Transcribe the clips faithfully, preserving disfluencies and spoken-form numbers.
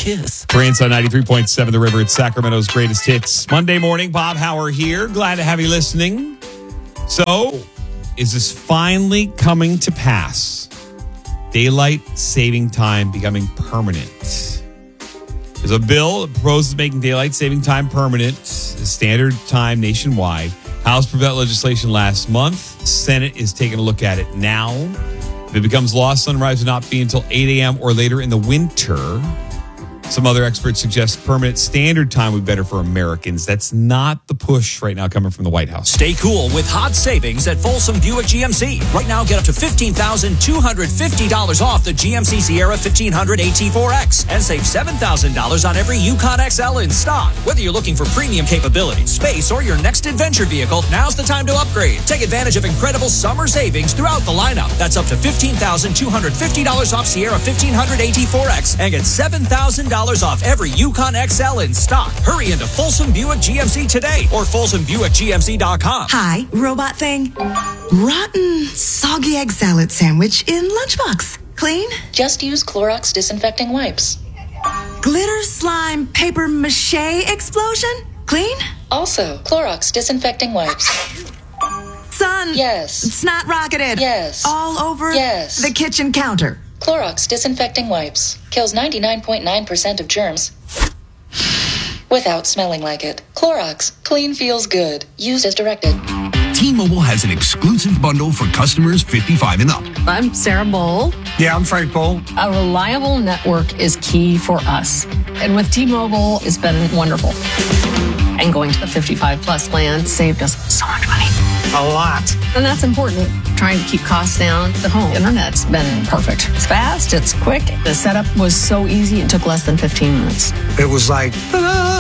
kiss. Prince on ninety-three point seven The River. It's Sacramento's greatest hits. Monday morning, Bob Hauer here. Glad to have you listening. So, is this finally coming to pass? Daylight saving time becoming permanent. There's a bill that proposes making daylight saving time permanent, the standard time nationwide. House prevented legislation last month. Senate is taking a look at it now. If it becomes law, sunrise will not be until eight a.m. or later in the winter. Some other experts suggest permanent standard time would be better for Americans. That's not the push right now coming from the White House. Stay cool with hot savings at Folsom Buick G M C. Right now, get up to fifteen thousand two hundred fifty dollars off the G M C Sierra fifteen hundred A T four X and save seven thousand dollars on every Yukon X L in stock. Whether you're looking for premium capability, space, or your next adventure vehicle, now's the time to upgrade. Take advantage of incredible summer savings throughout the lineup. That's up to fifteen thousand two hundred fifty dollars off Sierra fifteen hundred A T four X and get seven thousand dollars off every Yukon X L in stock. Hurry into Folsom Buick G M C today or folsom buick g m c dot com. Hi, robot thing. Rotten, soggy egg salad sandwich in lunchbox. Clean? Just use Clorox disinfecting wipes. Glitter slime paper mache explosion? Clean? Also, Clorox disinfecting wipes. Son. Yes. Snot rocketed. Yes. All over Yes. the kitchen counter. Clorox disinfecting wipes kills ninety-nine point nine percent of germs without smelling like it. Clorox, clean feels good. Used as directed. T-Mobile has an exclusive bundle for customers fifty-five and up. I'm Sarah Bowl. Yeah, I'm Frank Bowl. A reliable network is key for us. And with T-Mobile, it's been wonderful. And going to the fifty-five plus plan saved us so much money. A lot. And that's important. Trying to keep costs down. The home internet's been perfect. It's fast, it's quick. The setup was so easy, it took less than fifteen minutes. It was like, ta-da!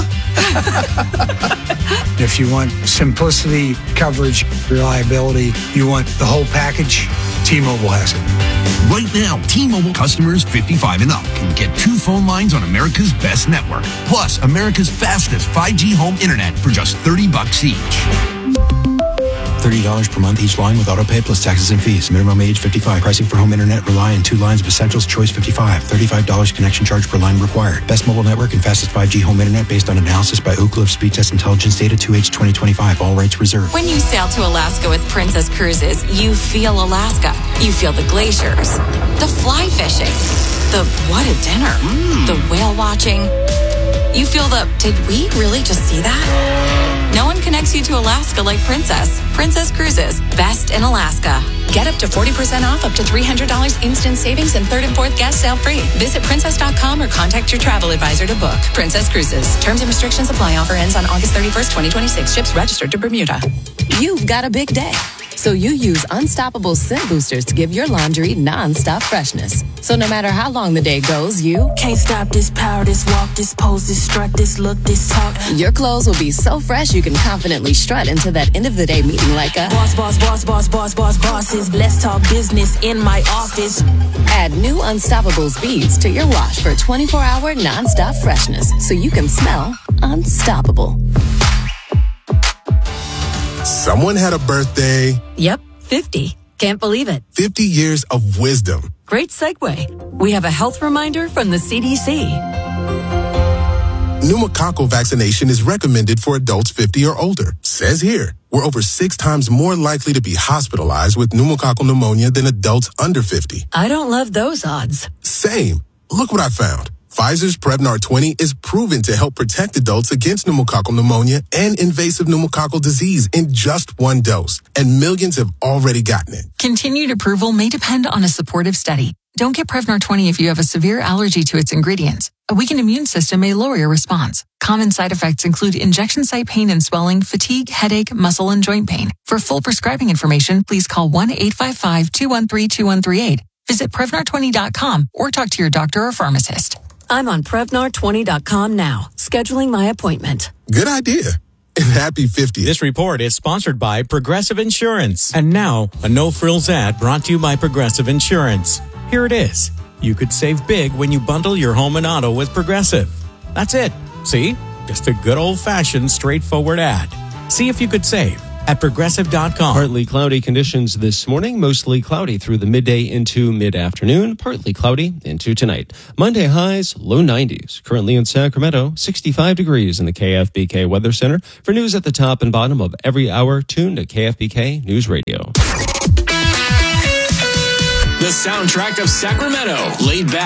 If you want simplicity, coverage, reliability, you want the whole package, T-Mobile has it. Right now, T-Mobile customers fifty-five and up can get two phone lines on America's best network, plus America's fastest five G home internet for just thirty bucks each. thirty dollars per month each line with autopay plus taxes and fees. Minimum age fifty-five. Pricing for home internet rely on two lines of Essentials Choice fifty-five. thirty-five dollars connection charge per line required. Best mobile network and fastest five G home internet based on analysis by Ookla of Speed Test Intelligence Data two H twenty twenty-five. All rights reserved. When you sail to Alaska with Princess Cruises, you feel Alaska. You feel the glaciers, the fly fishing, the what a dinner, mm. the whale watching. You feel the, did we really just see that? No one connects you to Alaska like Princess. Princess Cruises, best in Alaska. Get up to forty percent off, up to three hundred dollars instant savings, and third and fourth guest sale free. Visit princess dot com or contact your travel advisor to book. Princess Cruises. Terms and restrictions apply. Offer ends on August thirty-first, twenty twenty-six. Ships registered to Bermuda. You've got a big day, so you use Unstoppable Scent Boosters to give your laundry non-stop freshness. So no matter how long the day goes, you can't stop this power, this walk, this pose, this strut, this look, this talk. Your clothes will be so fresh you can confidently strut into that end of the day meeting like a boss, boss, boss, boss, boss, boss, bosses. Let's talk business in my office. Add new Unstoppable beads to your wash for twenty-four hour non-stop freshness, so you can smell unstoppable. Someone had a birthday. Yep, fifty. Can't believe it. fifty years of wisdom. Great segue. We have a health reminder from the C D C. Pneumococcal vaccination is recommended for adults fifty or older. Says here, we're over six times more likely to be hospitalized with pneumococcal pneumonia than adults under fifty. I don't love those odds. Same. Look what I found. Pfizer's Prevnar twenty is proven to help protect adults against pneumococcal pneumonia and invasive pneumococcal disease in just one dose, and millions have already gotten it. Continued approval may depend on a supportive study. Don't get Prevnar twenty if you have a severe allergy to its ingredients. A weakened immune system may lower your response. Common side effects include injection site pain and swelling, fatigue, headache, muscle, and joint pain. For full prescribing information, please call one eight five five, two one three, two one three eight. Visit Prevnar twenty dot com or talk to your doctor or pharmacist. I'm on Prevnar twenty dot com now, scheduling my appointment. Good idea. And happy fiftieth. This report is sponsored by Progressive Insurance. And now, a no-frills ad brought to you by Progressive Insurance. Here it is. You could save big when you bundle your home and auto with Progressive. That's it. See? Just a good old-fashioned, straightforward ad. See if you could save. at progressive dot com. Partly cloudy conditions this morning, mostly cloudy through the midday into mid-afternoon, partly cloudy into tonight. Monday highs, low nineties. Currently in Sacramento, sixty-five degrees in the K F B K Weather Center. For news at the top and bottom of every hour, tune to K F B K News Radio. The soundtrack of Sacramento, laid back.